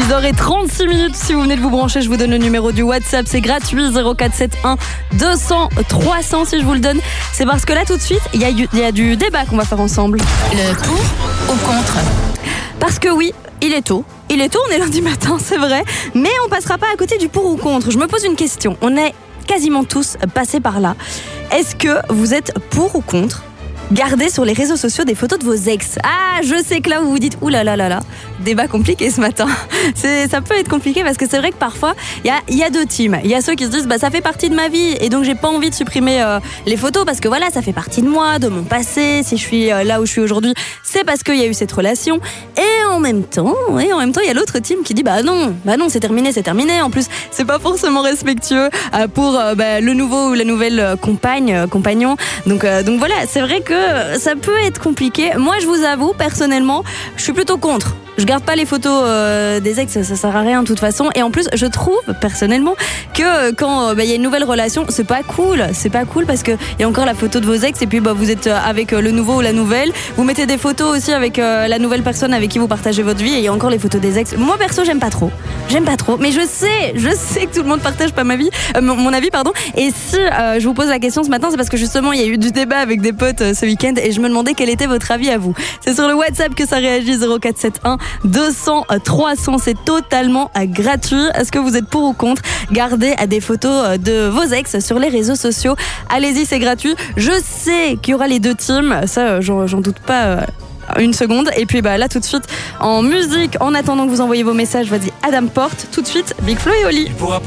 6h36. Si vous venez de vous brancher, je vous donne le numéro du WhatsApp. C'est gratuit, 0471 200 300. Si je vous le donne, c'est parce que là, tout de suite, il y a du débat qu'on va faire ensemble. Le pour ou contre? Parce que oui, il est tôt, on est lundi matin, c'est vrai, mais on passera pas à côté du pour ou contre. Je me pose une question, on est quasiment tous passés par là. Est-ce que vous êtes pour ou contre garder sur les réseaux sociaux des photos de vos ex? Ah, je sais que là vous vous dites ouh là là là là, débat compliqué ce matin. Ça peut être compliqué parce que c'est vrai que parfois il y a deux teams. Il y a ceux qui se disent ça fait partie de ma vie et donc j'ai pas envie de supprimer les photos parce que voilà, ça fait partie de moi, de mon passé. Si je suis là où je suis aujourd'hui, c'est parce qu'il y a eu cette relation. Et en même temps, il y a l'autre team qui dit bah non, c'est terminé. En plus, c'est pas forcément respectueux pour le nouveau ou la nouvelle compagnon. Donc voilà, c'est vrai que ça peut être compliqué. Moi, je vous avoue, personnellement, je suis plutôt contre. Je garde pas les photos des ex, ça sert à rien de toute façon. Et en plus, je trouve personnellement que quand y a une nouvelle relation, c'est pas cool parce que il y a encore la photo de vos ex et puis vous êtes avec le nouveau ou la nouvelle. Vous mettez des photos aussi avec la nouvelle personne avec qui vous partagez votre vie et il y a encore les photos des ex. Moi perso, j'aime pas trop. Mais je sais que tout le monde partage pas mon avis pardon. Et si je vous pose la question ce matin, c'est parce que justement il y a eu du débat avec des potes ce week-end et je me demandais quel était votre avis à vous. C'est sur le WhatsApp que ça réagit, 0471 200 300, c'est totalement gratuit. Est-ce que vous êtes pour ou contre garder des photos de vos ex sur les réseaux sociaux? Allez-y, c'est gratuit. Je sais qu'il y aura les deux teams, ça j'en doute pas une seconde. Et puis là tout de suite en musique, en attendant que vous envoyez vos messages, vas-y Adam Porte, tout de suite Big Flo et Oli.